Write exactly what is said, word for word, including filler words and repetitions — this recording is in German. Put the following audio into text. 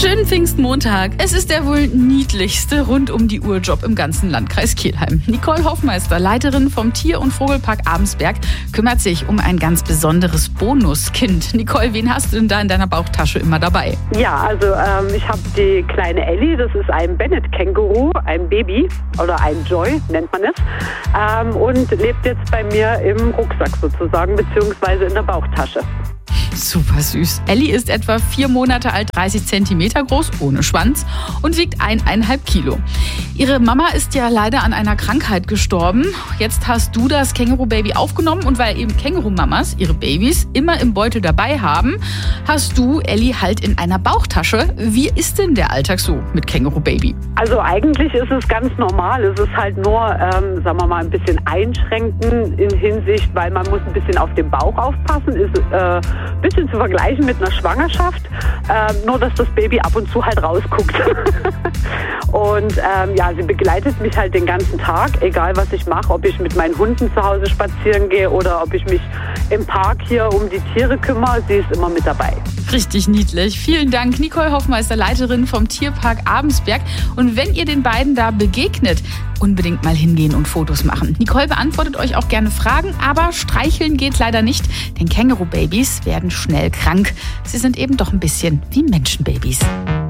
Schönen Pfingstmontag. Es ist der wohl niedlichste Rund-um-die-Uhr-Job im ganzen Landkreis Kelheim. Nicole Hoffmeister, Leiterin vom Tier- und Vogelpark Abensberg, kümmert sich um ein ganz besonderes Bonuskind. Nicole, wen hast du denn da in deiner Bauchtasche immer dabei? Ja, also ähm, ich habe die kleine Ellie, das ist ein Bennett-Känguru, ein Baby oder ein Joy nennt man es, ähm, und lebt jetzt bei mir im Rucksack sozusagen, beziehungsweise in der Bauchtasche. Super süß. Ellie ist etwa vier Monate alt, dreißig Zentimeter groß, ohne Schwanz und wiegt eineinhalb Kilo. Ihre Mama ist ja leider an einer Krankheit gestorben. Jetzt hast du das Känguru-Baby aufgenommen und weil eben Känguru-Mamas ihre Babys immer im Beutel dabei haben, hast du Ellie halt in einer Bauchtasche. Wie ist denn der Alltag so mit Känguru-Baby? Also eigentlich ist es ganz normal. Es ist halt nur, ähm, sagen wir mal, ein bisschen einschränkend in Hinsicht, weil man muss ein bisschen auf den Bauch aufpassen. Ist äh, ein bisschen zu vergleichen mit einer Schwangerschaft, ähm, nur dass das Baby ab und zu halt rausguckt. Und ähm, ja, sie begleitet mich halt den ganzen Tag, egal was ich mache, ob ich mit meinen Hunden zu Hause spazieren gehe oder ob ich mich im Park hier um die Tiere kümmere, sie ist immer mit dabei. Richtig niedlich. Vielen Dank, Nicole Hoffmeister, Leiterin vom Tierpark Abensberg. Und wenn ihr den beiden da begegnet, unbedingt mal hingehen und Fotos machen. Nicole beantwortet euch auch gerne Fragen, aber streicheln geht leider nicht, denn Känguru-Babys werden schnell krank. Sie sind eben doch ein bisschen wie Menschenbabys.